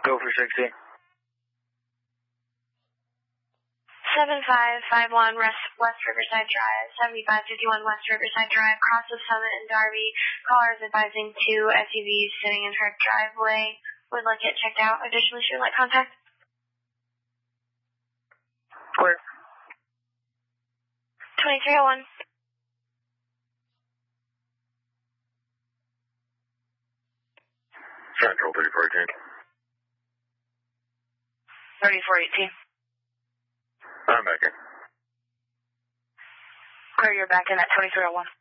Go for 60. 7551 West Riverside Drive, 7551 West Riverside Drive, cross of Summit and Darby. Caller is advising two SUVs sitting in her driveway. Would like it checked out. Additionally, she would like contact. Clear. 2301. Central 3418. 3418. I'm back in. Clear, you're back in at 2301.